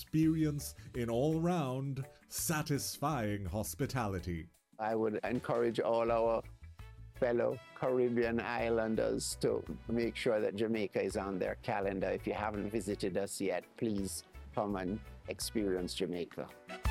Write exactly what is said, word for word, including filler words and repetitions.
experience in all-round satisfying hospitality. I would encourage all our fellow Caribbean islanders to make sure that Jamaica is on their calendar. If you haven't visited us yet, please come and experience Jamaica.